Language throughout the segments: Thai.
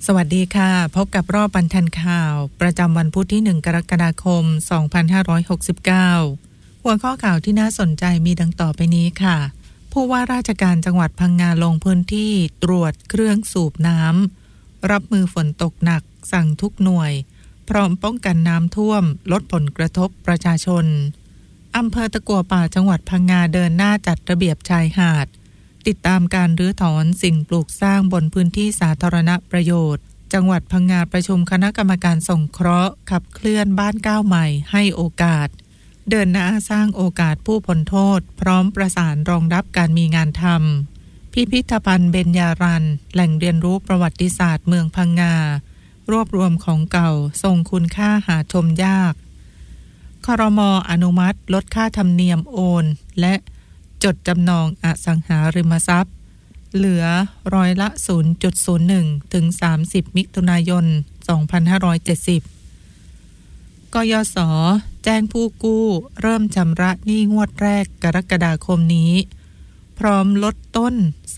สวัสดีค่ะพบกับรอบบรรทัดข่าวประจำวันพุธที่1กรกฎาคม2569หัวข้อข่าวที่น่าสนใจมีดังต่อไปนี้ค่ะผู้ว่าราชการจังหวัดพังงาลงพื้นที่ตรวจเครื่องสูบน้ำรับมือฝนตกหนักสั่งทุกหน่วยพร้อมป้องกันน้ำท่วมลดผลกระทบประชาชนอำเภอตะกั่วป่าจังหวัดพังงาเดินหน้าจัดระเบียบชายหาดติดตามการรื้อถอนสิ่งปลูกสร้างบนพื้นที่สาธารณประโยชน์จังหวัดพังงาประชุมคณะกรรมการสงเคราะห์ขับเคลื่อนบ้านก้าวใหม่ให้โอกาสเดินหน้าสร้างโอกาสผู้พ้นโทษพร้อมประสานรองรับการมีงานทำพิพิธภัณฑ์เบญญารันแหล่งเรียนรู้ประวัติศาสตร์เมืองพังงารวบรวมของเก่าทรงคุณค่าหาชมยากครม.อนุมัติลดค่าธรรมเนียมโอนและจดจำนองอสังหาริมทรัพย์เหลือร้อยละ 0.01 ถึง 30 มิถุนายน 2570 กยศ.แจ้งผู้กู้เริ่มชำระหนี้งวดแรกกรกฎาคมนี้พร้อมลดต้น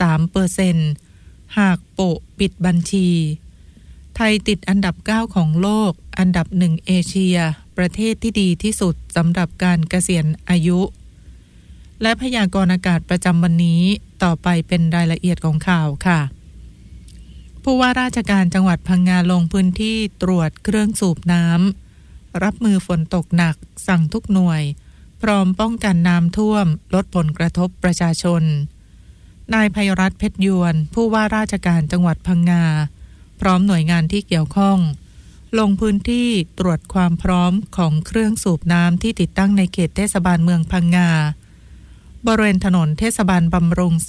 3% หากโปะปิดบัญชีไทยติดอันดับ 9 ของโลกอันดับ 1 เอเชียประเทศที่ดีที่สุดสำหรับการเกษียณอายุและพยากรณ์อากาศประจำวันนี้ต่อไปเป็นรายละเอียดของข่าวค่ะผู้ว่าราชการจังหวัดพังงาลงพื้นที่ตรวจเครื่องสูบน้ำรับมือฝนตกหนักสั่งทุกหน่วยพร้อมป้องกันน้ำท่วมลดผลกระทบประชาชนนายไพรัตน์เพชรยวนผู้ว่าราชการจังหวัดพังงาพร้อมหน่วยงานที่เกี่ยวข้องลงพื้นที่ตรวจความพร้อมของเครื่องสูบน้ำที่ติดตั้งในเขตเทศบาลเมืองพังงาบริเวณถนนเทศบาลบำรุง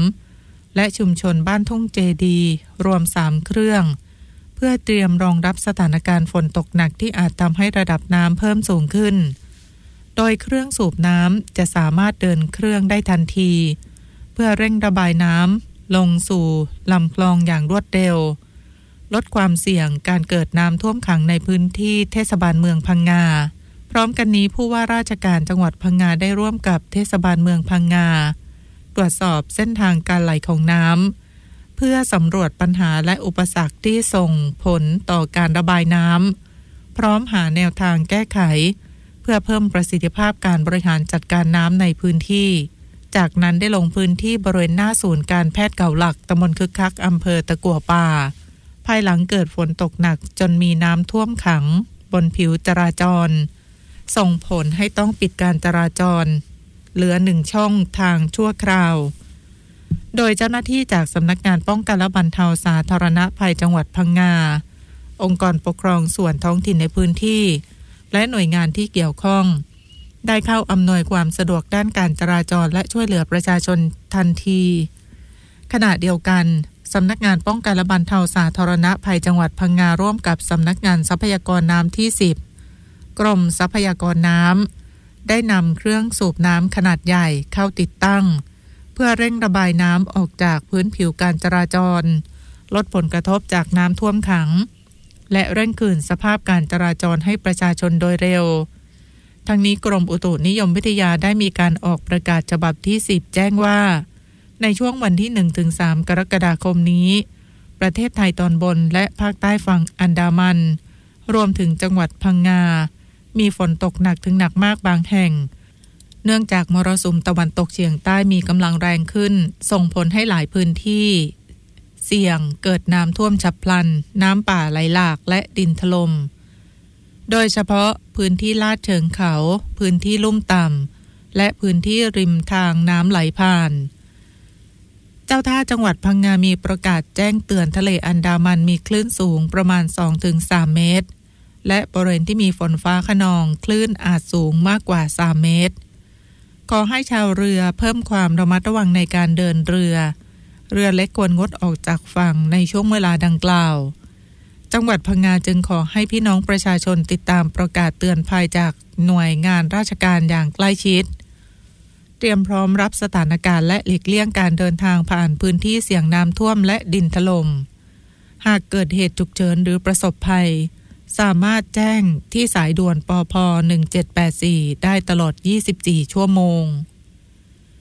3และชุมชนบ้านทุ่งเจดีรวม3เครื่องเพื่อเตรียมรองรับสถานการณ์ฝนตกหนักที่อาจทำให้ระดับน้ำเพิ่มสูงขึ้นโดยเครื่องสูบน้ำจะสามารถเดินเครื่องได้ทันทีเพื่อเร่งระบายน้ำลงสู่ลำคลองอย่างรวดเร็วลดความเสี่ยงการเกิดน้ำท่วมขังในพื้นที่เทศบาลเมืองพังงาพร้อมกันนี้ผู้ว่าราชการจังหวัดพังงาได้ร่วมกับเทศบาลเมืองพังงาตรวจสอบเส้นทางการไหลของน้ำเพื่อสำรวจปัญหาและอุปสรรคที่ส่งผลต่อการระบายน้ำพร้อมหาแนวทางแก้ไขเพื่อเพิ่มประสิทธิภาพการบริหารจัดการน้ำในพื้นที่จากนั้นได้ลงพื้นที่บริเวณหน้าศูนย์การแพทย์เก่าหลักตำบลคึกคักอำเภอตะกั่วป่าภายหลังเกิดฝนตกหนักจนมีน้ำท่วมขังบนผิวจราจรส่งผลให้ต้องปิดการจราจรเหลือ1ช่องทางชั่วคราวโดยเจ้าหน้าที่จากสำนักงานป้องกันและบรรเทาสาธารณภัยจังหวัดพังงาองค์กรปกครองส่วนท้องถิ่นในพื้นที่และหน่วยงานที่เกี่ยวข้องได้เข้าอำนวยความสะดวกด้านการจราจรและช่วยเหลือประชาชนทันทีขณะเดียวกันสำนักงานป้องกันและบรรเทาสาธารณภัยจังหวัดพังงาร่วมกับสำนักงานทรัพยากรน้ำที่10กรมทรัพยากรน้ำได้นำเครื่องสูบน้ำขนาดใหญ่เข้าติดตั้งเพื่อเร่งระบายน้ำออกจากพื้นผิวการจราจรลดผลกระทบจากน้ำท่วมขังและเร่งคืนสภาพการจราจรให้ประชาชนโดยเร็วทั้งนี้กรมอุตุนิยมวิทยาได้มีการออกประกาศฉบับที่10แจ้งว่าในช่วงวันที่ 1-3 กรกฎาคมนี้ประเทศไทยตอนบนและภาคใต้ฝั่งอันดามันรวมถึงจังหวัดพังงามีฝนตกหนักถึงหนักมากบางแห่งเนื่องจากมรสุมตะวันตกเฉียงใต้มีกำลังแรงขึ้นส่งผลให้หลายพื้นที่เสี่ยงเกิดน้ำท่วมฉับพลันน้ำป่าไหลหลากและดินถล่มโดยเฉพาะพื้นที่ลาดเชิงเขาพื้นที่ลุ่มต่ำและพื้นที่ริมทางน้ำไหลผ่านเจ้าท่าจังหวัดพังงามีประกาศแจ้งเตือนทะเลอันดามันมีคลื่นสูงประมาณ 2-3 เมตรและบริเวณที่มีฝนฟ้าคะนองคลื่นอาจสูงมากกว่า3เมตรขอให้ชาวเรือเพิ่มความระมัดระวังในการเดินเรือเล็กควรงดออกจากฝั่งในช่วงเวลาดังกล่าวจังหวัดพังงาจึงขอให้พี่น้องประชาชนติดตามประกาศเตือนภัยจากหน่วยงานราชการอย่างใกล้ชิดเตรียมพร้อมรับสถานการณ์และหลีกเลี่ยงการเดินทางผ่านพื้นที่เสี่ยงน้ำท่วมและดินถล่มหากเกิดเหตุฉุกเฉินหรือประสบภัยสามารถแจ้งที่สายด่วนปพ1784ได้ตลอด24ชั่วโมง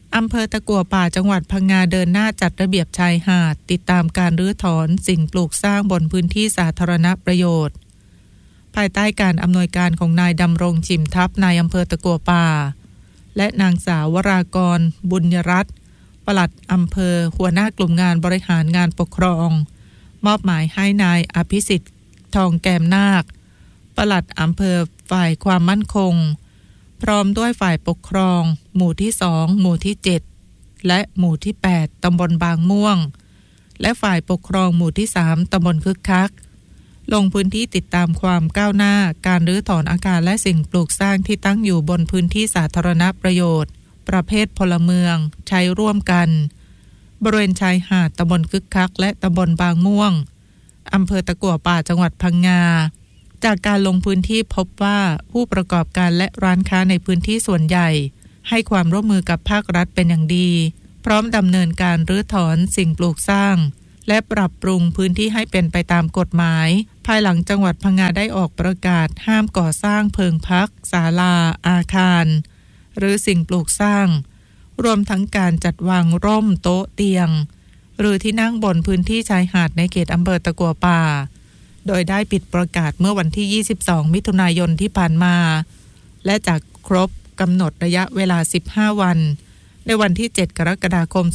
อำเภอตะกั่วป่าจังหวัดพังงาเดินหน้าจัดระเบียบชายหาดติดตามการรื้อถอนสิ่งปลูกสร้างบนพื้นที่สาธารณประโยชน์ภายใต้การอำนวยการของนายดำรงจิมทัพนายอำเภอตะกั่วป่าและนางสาววรากรบุญยรัตน์ปลัดอำเภอหัวหน้ากลุ่มงานบริหารงานปกครองมอบหมายให้นายอภิสิทธิ์ทองแก้มนาคปลัดอำเภอฝ่ายความมั่นคงพร้อมด้วยฝ่ายปกครองหมู่ที่2หมู่ที่7และหมู่ที่8ตำบลบางม่วงและฝ่ายปกครองหมู่ที่3ตำบลคึกคักลงพื้นที่ติดตามความก้าวหน้าการรื้อถอนอาคารและสิ่งปลูกสร้างที่ตั้งอยู่บนพื้นที่สาธารณประโยชน์ประเภทพลเมืองใช้ร่วมกันบริเวณชายหาดตำบลคึกคักและตำบลบางม่วงอำเภอตะกั่วป่าจังหวัดพังงาจากการลงพื้นที่พบว่าผู้ประกอบการและร้านค้าในพื้นที่ส่วนใหญ่ให้ความร่วมมือกับภาครัฐเป็นอย่างดีพร้อมดำเนินการรื้อถอนสิ่งปลูกสร้างและปรับปรุงพื้นที่ให้เป็นไปตามกฎหมายภายหลังจังหวัดพังงาได้ออกประกาศห้ามก่อสร้างเพิงพักศาลาอาคารหรือสิ่งปลูกสร้างรวมทั้งการจัดวางร่มโต๊ะเตียงหรือที่นั่งบนพื้นที่ชายหาดในเขตอำเภอตะกั่วป่าโดยได้ปิดประกาศเมื่อวันที่22มิถุนายนที่ผ่านมาและจากครบกำหนดระยะเวลา15วันในวันที่7กรกฎาคม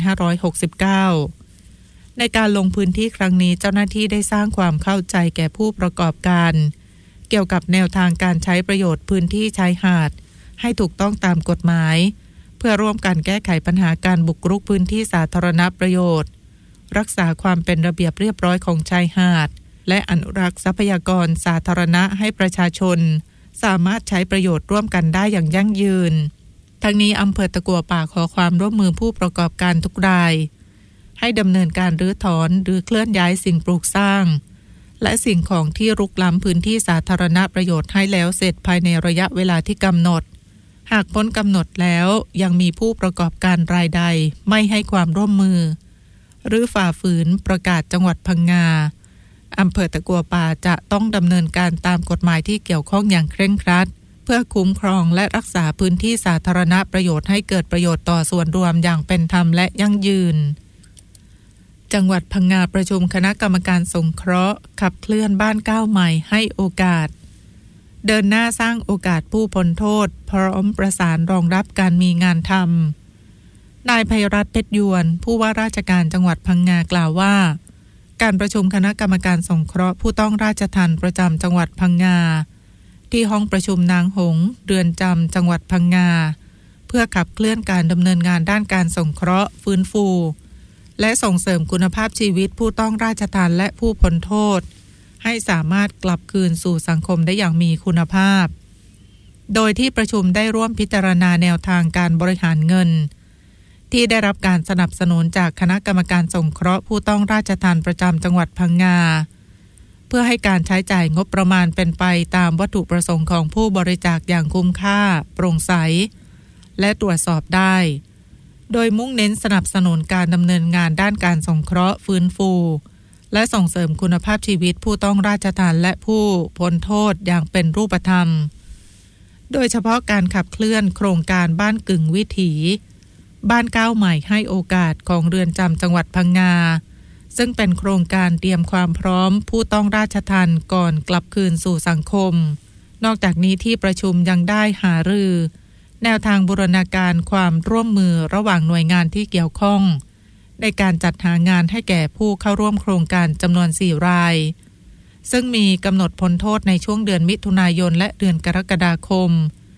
2569ในการลงพื้นที่ครั้งนี้เจ้าหน้าที่ได้สร้างความเข้าใจแก่ผู้ประกอบการเกี่ยวกับแนวทางการใช้ประโยชน์พื้นที่ชายหาดให้ถูกต้องตามกฎหมายเพื่อร่วมกันแก้ไขปัญหาการบุกรุกพื้นที่สาธารณประโยชน์รักษาความเป็นระเบียบเรียบร้อยของชายหาดและอนุรักษ์ทรัพยากรสาธารณะให้ประชาชนสามารถใช้ประโยชน์ร่วมกันได้อย่างยั่งยืนทั้งนี้อำเภอตะกั่วป่าขอความร่วมมือผู้ประกอบการทุกรายให้ดำเนินการรื้อถอนหรือเคลื่อนย้ายสิ่งปลูกสร้างและสิ่งของที่รุกล้ำพื้นที่สาธารณประโยชน์ให้แล้วเสร็จภายในระยะเวลาที่กำหนดหากพ้นกำหนดแล้วยังมีผู้ประกอบการรายใดไม่ให้ความร่วมมือหรือฝ่าฝืนประกาศจังหวัดพังงาอำเภอตะกั่วป่าจะต้องดำเนินการตามกฎหมายที่เกี่ยวข้องอย่างเคร่งครัดเพื่อคุ้มครองและรักษาพื้นที่สาธารณประโยชน์ให้เกิดประโยชน์ต่อส่วนรวมอย่างเป็นธรรมและยั่งยืนจังหวัดพังงาประชุมคณะกรรมการสงเคราะห์ขับเคลื่อนบ้านก้าวใหม่ให้โอกาสเดินหน้าสร้างโอกาสผู้พ้นโทษพร้อมประสานรองรับการมีงานทำนายไพรัตน์เพชรยวนผู้ว่าราชการจังหวัดพังงากล่าวว่าการประชุมคณะกรรมการสงเคราะห์ผู้ต้องราชทัณฑ์ประจำจังหวัดพังงาที่ห้องประชุมนางหงส์เรือนจำจังหวัดพังงาเพื่อขับเคลื่อนการดำเนินงานด้านการสงเคราะห์ฟื้นฟูและส่งเสริมคุณภาพชีวิตผู้ต้องราชทัณฑ์และผู้พ้นโทษให้สามารถกลับคืนสู่สังคมได้อย่างมีคุณภาพโดยที่ประชุมได้ร่วมพิจารณาแนวทางการบริหารเงินที่ได้รับการสนับสนุนจากคณะกรรมการสงเคราะห์ผู้ต้องราชทัณฑ์ประจำจังหวัดพังงาเพื่อให้การใช้จ่ายงบประมาณเป็นไปตามวัตถุประสงค์ของผู้บริจาคอย่างคุ้มค่าโปร่งใสและตรวจสอบได้โดยมุ่งเน้นสนับสนุนการดำเนินงานด้านการสงเคราะห์ฟื้นฟูและส่งเสริมคุณภาพชีวิตผู้ต้องราชทัณฑ์และผู้พ้นโทษอย่างเป็นรูปธรรมโดยเฉพาะการขับเคลื่อนโครงการบ้านกึ่งวิถีบ้านก้าวใหม่ให้โอกาสของเรือนจำจังหวัดพังงาซึ่งเป็นโครงการเตรียมความพร้อมผู้ต้องราชทัณฑ์ก่อนกลับคืนสู่สังคมนอกจากนี้ที่ประชุมยังได้หารือแนวทางบูรณาการความร่วมมือระหว่างหน่วยงานที่เกี่ยวข้องในการจัดหางานให้แก่ผู้เข้าร่วมโครงการจำนวน4รายซึ่งมีกำหนดพ้นโทษในช่วงเดือนมิถุนายนและเดือนกรกฎาคม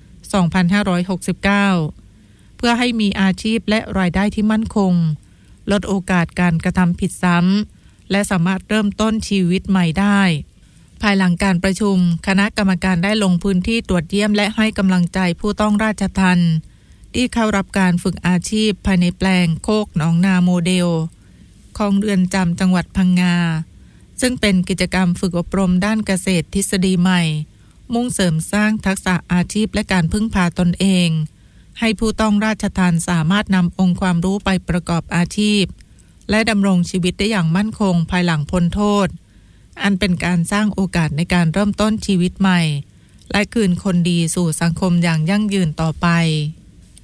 2569 เพื่อให้มีอาชีพและรายได้ที่มั่นคงลดโอกาสการกระทำผิดซ้ำและสามารถเริ่มต้นชีวิตใหม่ได้ภายหลังการประชุมคณะกรรมการได้ลงพื้นที่ตรวจเยี่ยมและให้กำลังใจผู้ต้องราชทัณฑ์ที่เข้ารับการฝึกอาชีพภายในแปลงโคกหนองนาโมเดลของเรือนจำจังหวัดพังงาซึ่งเป็นกิจกรรมฝึกอบรมด้านเกษตรทฤษฎีใหม่มุ่งเสริมสร้างทักษะอาชีพและการพึ่งพาตนเองให้ผู้ต้องราชทัณฑ์สามารถนำองค์ความรู้ไปประกอบอาชีพและดำรงชีวิตได้อย่างมั่นคงภายหลังพ้นโทษอันเป็นการสร้างโอกาสในการเริ่มต้นชีวิตใหม่และคืนคนดีสู่สังคมอย่างยั่งยืนต่อไป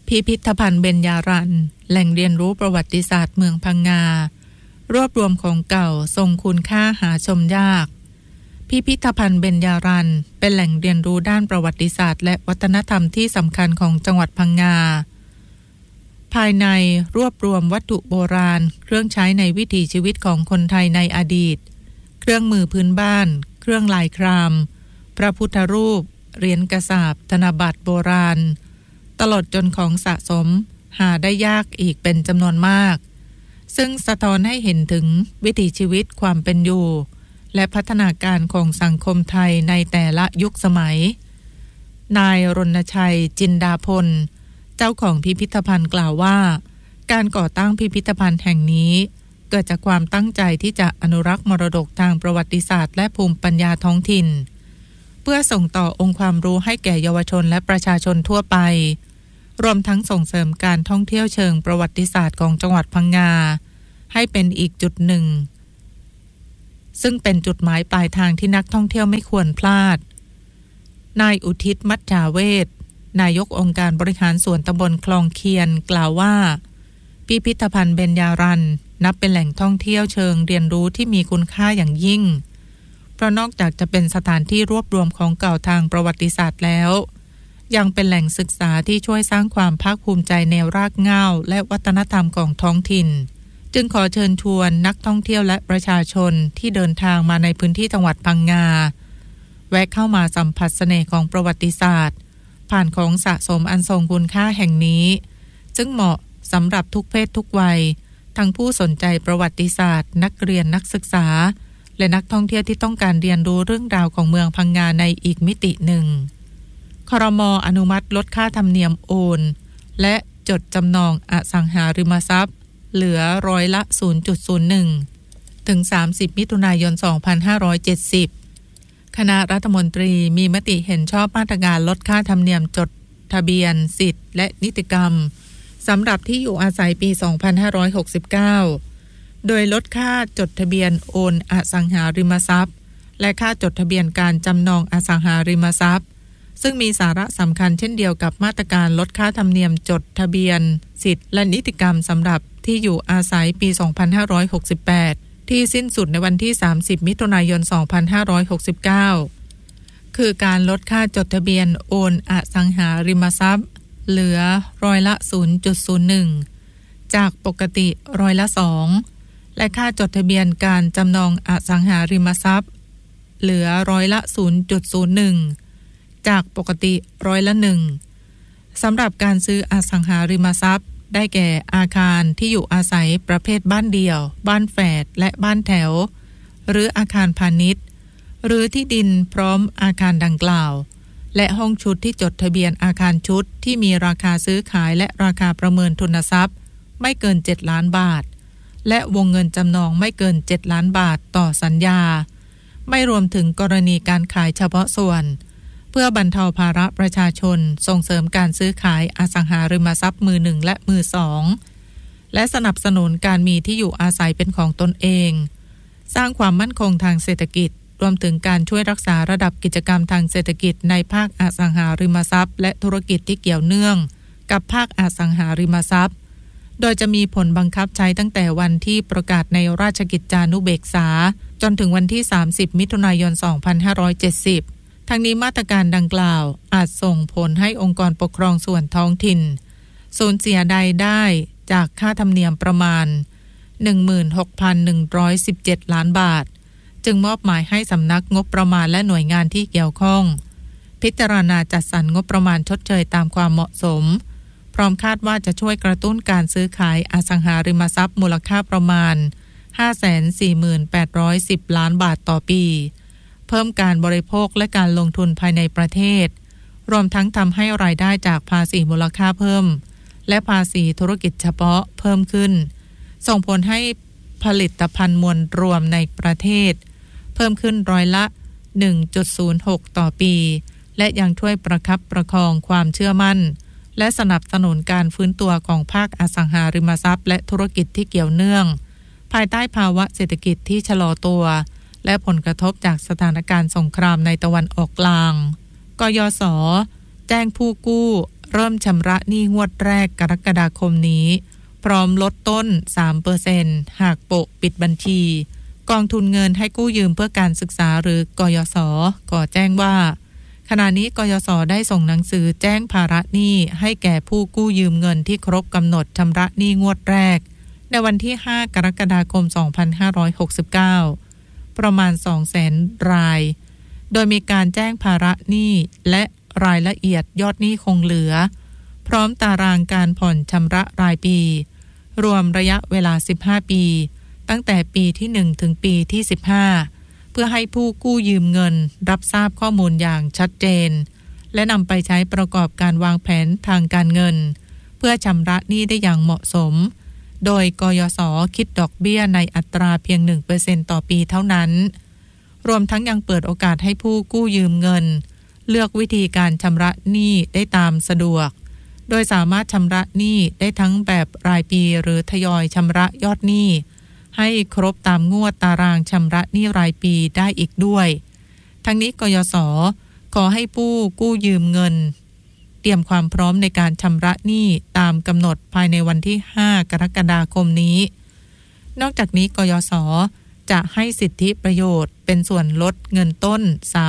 พิพิธภัณฑ์เบญญารันแหล่งเรียนรู้ประวัติศาสตร์เมืองพังงารวบรวมของเก่าทรงคุณค่าหาชมยากพิพิธภัณฑ์เบญญารันเป็นแหล่งเรียนรู้ด้านประวัติศาสตร์และวัฒนธรรมที่สำคัญของจังหวัดพังงาภายในรวบรวมวัตถุโบราณเครื่องใช้ในวิถีชีวิตของคนไทยในอดีตเครื่องมือพื้นบ้านเครื่องลายครามพระพุทธรูปเหรียญกระสาบธนบัตรโบราณตลอดจนของสะสมหาได้ยากอีกเป็นจำนวนมากซึ่งสะท้อนให้เห็นถึงวิถีชีวิตความเป็นอยู่และพัฒนาการของสังคมไทยในแต่ละยุคสมัยนายรณชัยจินดาพลเจ้าของพิพิธภัณฑ์กล่าวว่าการก่อตั้งพิพิธภัณฑ์แห่งนี้เกิดจากความตั้งใจที่จะอนุรักษ์มรดกทางประวัติศาสตร์และภูมิปัญญาท้องถิ่นเพื่อส่งต่อองค์ความรู้ให้แก่เยาวชนและประชาชนทั่วไปรวมทั้งส่งเสริมการท่องเที่ยวเชิงประวัติศาสตร์ของจังหวัดพังงาให้เป็นอีกจุดหนึ่งซึ่งเป็นจุดหมายปลายทางที่นักท่องเที่ยวไม่ควรพลาดนายอุทิศมัจจาเวทนายกองค์การบริหารส่วนตำบลคลองเคียนกล่าวว่าพิพิธภัณฑ์เบญญารันนับเป็นแหล่งท่องเที่ยวเชิงเรียนรู้ที่มีคุณค่าอย่างยิ่งเพราะนอกจากจะเป็นสถานที่รวบรวมของเก่าทางประวัติศาสตร์แล้วยังเป็นแหล่งศึกษาที่ช่วยสร้างความภาคภูมิใจในรากเหง้าและวัฒนธรรมของท้องถิ่นจึงขอเชิญชวนนักท่องเที่ยวและประชาชนที่เดินทางมาในพื้นที่จังหวัดพังงาแวะเข้ามาสัมผัสเสน่ห์ของประวัติศาสตร์ผ่านของสะสมอันทรงคุณค่าแห่งนี้ซึ่งเหมาะสำหรับทุกเพศทุกวัยทั้งผู้สนใจประวัติศาสตร์นักเรียนนักศึกษาและนักท่องเที่ยวที่ต้องการเรียนรู้เรื่องราวของเมืองพังงาในอีกมิติหนึ่งครม.อนุมัติลดค่าธรรมเนียมโอนและจดจำนองอสังหาริมทรัพย์เหลือ0.01%ถึง30มิถุนายน2570คณะรัฐมนตรีมีมติเห็นชอบมาตรการลดค่าธรรมเนียมจดทะเบียนสิทธิและนิติกรรมสำหรับที่อยู่อาศัยปี2569โดยลดค่าจดทะเบียนโอนอสังหาริมทรัพย์และค่าจดทะเบียนการจำนองอสังหาริมทรัพย์ซึ่งมีสาระสำคัญเช่นเดียวกับมาตรการลดค่าธรรมเนียมจดทะเบียนสิทธิและนิติกรรมสำหรับที่อยู่อาศัยปี2568ที่สิ้นสุดในวันที่30มิถุนายน2569คือการลดค่าจดทะเบียนโอนอสังหาริมทรัพย์เหลือ0.01%จากปกติ2%และค่าจดทะเบียนการจำนองอสังหาริมทรัพย์เหลือ0.01%จากปกติ1%สำหรับการซื้ออสังหาริมทรัพย์ได้แก่อาคารที่อยู่อาศัยประเภทบ้านเดี่ยวบ้านแฝดและบ้านแถวหรืออาคารพาณิชย์หรือที่ดินพร้อมอาคารดังกล่าวและห้องชุดที่จดทะเบียนอาคารชุดที่มีราคาซื้อขายและราคาประเมินทุนทรัพย์ไม่เกิน7ล้านบาทและวงเงินจำนองไม่เกิน7ล้านบาทต่อสัญญาไม่รวมถึงกรณีการขายเฉพาะส่วนเพื่อบรรเทาภาระประชาชนส่งเสริมการซื้อขายอสังหาริมทรัพย์มือหนึ่งและมือสองและสนับสนุนการมีที่อยู่อาศัยเป็นของตนเองสร้างความมั่นคงทางเศรษฐกิจรวมถึงการช่วยรักษาระดับกิจกรรมทางเศรษฐกิจในภาคอสังหาริมทรัพย์และธุรกิจที่เกี่ยวเนื่องกับภาคอสังหาริมทรัพย์โดยจะมีผลบังคับใช้ตั้งแต่วันที่ประกาศในราชกิจจานุเบกษาจนถึงวันที่30มิถุนายน2570ทั้งนี้มาตรการดังกล่าวอาจส่งผลให้องค์กรปกครองส่วนท้องถิ่นสูญเสียรายได้จากค่าธรรมเนียมประมาณ 16,117 ล้านบาทจึงมอบหมายให้สำนักงบประมาณและหน่วยงานที่เกี่ยวข้องพิจารณาจัดสรรงบประมาณชดเชยตามความเหมาะสมพร้อมคาดว่าจะช่วยกระตุ้นการซื้อขายอสังหาริมทรัพย์มูลค่าประมาณ 548,10 ล้านบาทต่อปีเพิ่มการบริโภคและการลงทุนภายในประเทศรวมทั้งทำให้รายได้จากภาษีมูลค่าเพิ่มและภาษีธุรกิจเฉพาะเพิ่มขึ้นส่งผลให้ผลิตภัณฑ์มวลรวมในประเทศเพิ่มขึ้นร้อยละ 1.06 ต่อปีและยังช่วยประคับประคองความเชื่อมั่นและสนับสนุนการฟื้นตัวของภาคอสังหาริมทรัพย์และธุรกิจที่เกี่ยวเนื่องภายใต้ภาวะเศรษฐกิจที่ชะลอตัวและผลกระทบจากสถานการณ์สงครามในตะวันออกกลางกยศ.แจ้งผู้กู้เริ่มชำระหนี้งวดแรกกรกฎาคมนี้พร้อมลดต้น 3% หากโปะปิดบัญชีกองทุนเงินให้กู้ยืมเพื่อการศึกษาหรือกยศ.ก่อแจ้งว่าขณะนี้กยศ.ได้ส่งหนังสือแจ้งภาระหนี้ให้แก่ผู้กู้ยืมเงินที่ครบกำหนดชำระหนี้งวดแรกในวันที่ 5 กรกฎาคม 2569 ประมาณ 200,000 รายโดยมีการแจ้งภาระหนี้และรายละเอียดยอดหนี้คงเหลือพร้อมตารางการผ่อนชำระรายปีรวมระยะเวลา 15 ปีตั้งแต่ปีที่ 1 ถึงปีที่ 15 เพื่อให้ผู้กู้ยืมเงินรับทราบข้อมูลอย่างชัดเจนและนำไปใช้ประกอบการวางแผนทางการเงินเพื่อชำระหนี้ได้อย่างเหมาะสมโดยกยศ.คิดดอกเบี้ยในอัตราเพียง 1% ต่อปีเท่านั้นรวมทั้งยังเปิดโอกาสให้ผู้กู้ยืมเงินเลือกวิธีการชำระหนี้ได้ตามสะดวกโดยสามารถชำระหนี้ได้ทั้งแบบรายปีหรือทยอยชำระยอดหนี้ให้ครบตามงวดตารางชำระหนี้รายปีได้อีกด้วยทั้งนี้กยศ.ขอให้ผู้กู้ยืมเงินเตรียมความพร้อมในการชำระหนี้ตามกำหนดภายในวันที่ 5 กรกฎาคมนี้นอกจากนี้กยศ.จะให้สิทธิประโยชน์เป็นส่วนลดเงินต้น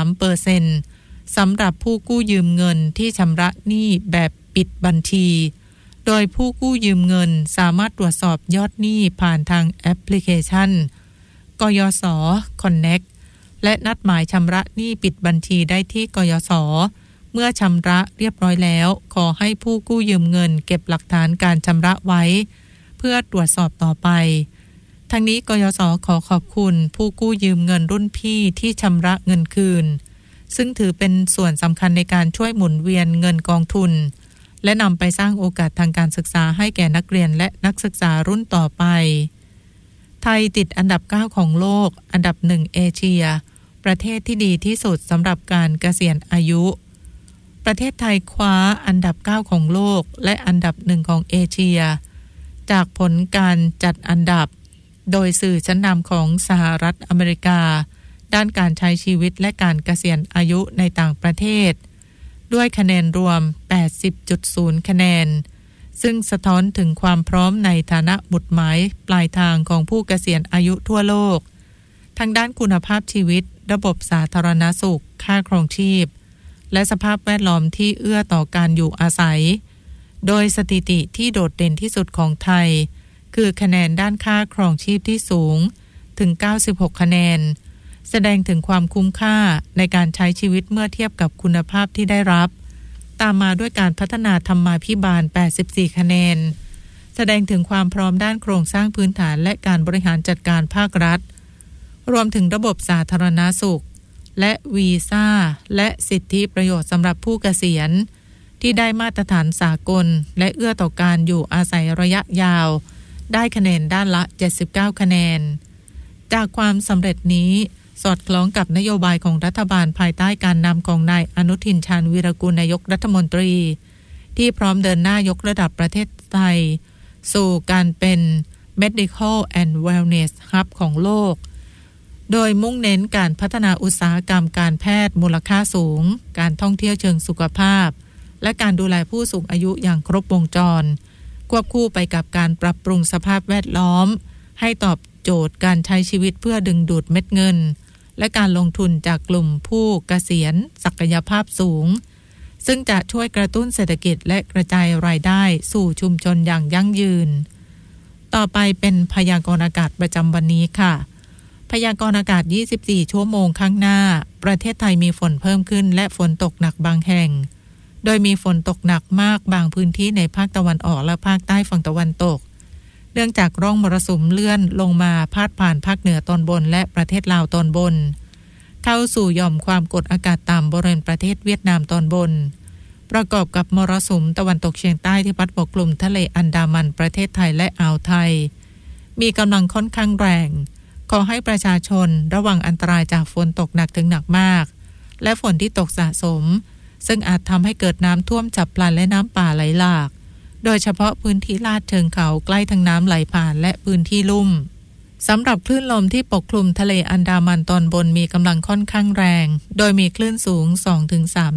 3% สำหรับผู้กู้ยืมเงินที่ชำระหนี้แบบปิดบัญชีโดยผู้กู้ยืมเงินสามารถตรวจสอบยอดหนี้ผ่านทางแอปพลิเคชันกยศ. Connect และนัดหมายชำระหนี้ปิดบัญชีได้ที่กยศ.เมื่อชำระเรียบร้อยแล้วขอให้ผู้กู้ยืมเงินเก็บหลักฐานการชำระไว้เพื่อตรวจสอบต่อไปทั้งนี้กยศ.ขอขอบคุณผู้กู้ยืมเงินรุ่นพี่ที่ชำระเงินคืนซึ่งถือเป็นส่วนสำคัญในการช่วยหมุนเวียนเงินกองทุนและนำไปสร้างโอกาสทางการศึกษาให้แก่นักเรียนและนักศึกษารุ่นต่อไปไทยติดอันดับ 9 ของโลกอันดับ 1 เอเชียประเทศที่ดีที่สุดสำหรับการเกษียณอายุประเทศไทยคว้าอันดับ 9 ของโลกและอันดับ 1 ของเอเชียจากผลการจัดอันดับโดยสื่อชั้นนำของสหรัฐอเมริกาด้านการใช้ชีวิตและการเกษียณอายุในต่างประเทศด้วยคะแนนรวม 80.0 คะแนนซึ่งสะท้อนถึงความพร้อมในฐานะหมุดหมายปลายทางของผู้เกษียณอายุทั่วโลกทั้งด้านคุณภาพชีวิตระบบสาธารณสุขค่าครองชีพและสภาพแวดล้อมที่เอื้อต่อการอยู่อาศัยโดยสถิติที่โดดเด่นที่สุดของไทยคือคะแนนด้านค่าครองชีพที่สูงถึง 96 คะแนนแสดงถึงความคุ้มค่าในการใช้ชีวิตเมื่อเทียบกับคุณภาพที่ได้รับตามมาด้วยการพัฒนาธรรมาภิบาล 84 คะแนนแสดงถึงความพร้อมด้านโครงสร้างพื้นฐานและการบริหารจัดการภาครัฐรวมถึงระบบสาธารณสุขและวีซ่าและสิทธิประโยชน์สำหรับผู้เกษียณที่ได้มาตรฐานสากลและเอื้อต่อการอยู่อาศัยระยะยาวได้คะแนนด้านละ 79 คะแนนจากความสำเร็จนี้สอดคล้องกับนโยบายของรัฐบาลภายใต้การนำของนายอนุทินชาญวีรกูลนายกรัฐมนตรีที่พร้อมเดินหน้ายกระดับประเทศไทยสู่การเป็น Medical and Wellness Hub ของโลกโดยมุ่งเน้นการพัฒนาอุตสาหกรรมการแพทย์มูลค่าสูงการท่องเที่ยวเชิงสุขภาพและการดูแลผู้สูงอายุอย่างครบวงจรควบคู่ไปกับการปรับปรุงสภาพแวดล้อมให้ตอบโจทย์การใช้ชีวิตเพื่อดึงดูดเม็ดเงินและการลงทุนจากกลุ่มผู้เกษียณศักยภาพสูงซึ่งจะช่วยกระตุ้นเศรษฐกิจและกระจายรายได้สู่ชุมชนอย่างยั่งยืนต่อไปเป็นพยากรณ์อากาศประจำวันนี้ค่ะพยากรณ์อากาศ24ชั่วโมงข้างหน้าประเทศไทยมีฝนเพิ่มขึ้นและฝนตกหนักบางแห่งโดยมีฝนตกหนักมากบางพื้นที่ในภาคตะวันออกและภาคใต้ฝั่งตะวันตกเนื่องจากร่องมรสุมเลื่อนลงมาพาดผ่านภาคเหนือตอนบนและประเทศลาวตอนบนเข้าสู่หย่อมความกดอากาศต่ำบริเวณประเทศเวียดนามตอนบนประกอบกับมรสุมตะวันตกเฉียงใต้ที่พัดปกคลุมทะเลอันดามันประเทศไทยและอ่าวไทยมีกำลังค่อนข้างแรงขอให้ประชาชนระวังอันตรายจากฝนตกหนักถึงหนักมากและฝนที่ตกสะสมซึ่งอาจทำให้เกิดน้ำท่วมฉับพลันและน้ำป่าไหลหลากโดยเฉพาะพื้นที่ลาดเชิงเขาใกล้ทางน้ำไหลผ่านและพื้นที่ลุ่มสำหรับคลื่นลมที่ปกคลุมทะเลอันดามันตอนบนมีกำลังค่อนข้างแรงโดยมีคลื่นสูง 2-3 เมตร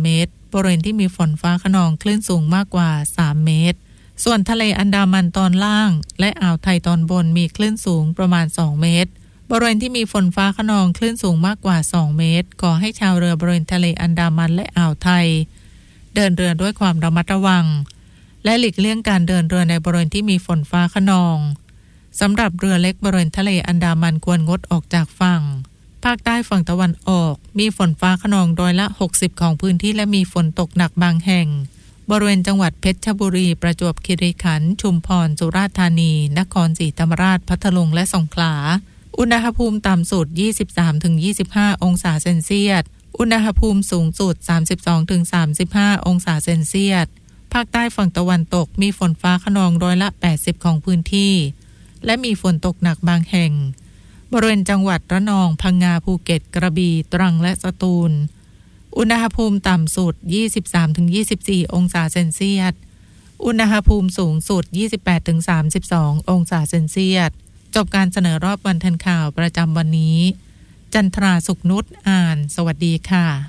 บริเวณที่มีฝนฟ้าคะนองคลื่นสูงมากกว่า3เมตรส่วนทะเลอันดามันตอนล่างและอ่าวไทยตอนบนมีคลื่นสูงประมาณ2เมตรบริเวณที่มีฝนฟ้าคะนองคลื่นสูงมากกว่า2เมตรขอให้ชาวเรือบริเวณทะเลอันดามันและอ่าวไทยเดินเรือด้วยความระมัดระวังและหลีกเลี่ยงการเดินเรือในบริเวณที่มีฝนฟ้าคะนองสำหรับเรือเล็กบริเวณทะเลอันดามันควรงดออกจากฝั่งภาคใต้ฝั่งตะวันออกมีฝนฟ้าคะนอง60%ของพื้นที่และมีฝนตกหนักบางแห่งบริเวณจังหวัดเพชรบุรีประจวบคีรีขันธ์ชุมพรสุราษฎร์ธานีนครศรีธรรมราชพัทลุงและสงขลาอุณหภูมิต่ำสุด 23-25 องศาเซนเซียสอุณหภูมิสูงสุด 32-35 องศาเซนเซียสภาคใต้ฝั่งตะวันตกมีฝนฟ้าคะนอง80%ของพื้นที่และมีฝนตกหนักบางแห่งบริเวณจังหวัดระนองพังงาภูเก็ตกระบี่ตรังและสตูลอุณหภูมิต่ำสุด 23-24 องศาเซนเซียสอุณหภูมิสูงสุด 28-32 องศาเซนเซียสจบการเสนอรอบวันทันข่าวประจำวันนี้จันทราสุขนุชอ่านสวัสดีค่ะ